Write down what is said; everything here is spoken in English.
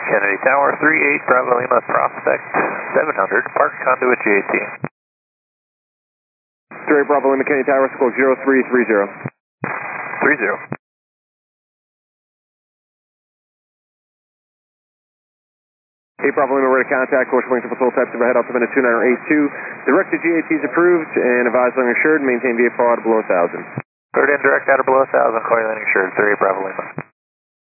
Kennedy Tower, 38 Bravo Lima, Prospect 700, Park Conduit GAT. 38 Bravo Lima, Kennedy Tower, squawk 0330. 30. 8 Bravo Lima, ready to contact, course wing triple types of head altimeter 2982. Direct to GAT is approved and advised landing assured, maintain VFR below 1000. Third in direct out of below 1000, call your landing assured, 38 Bravo Lima.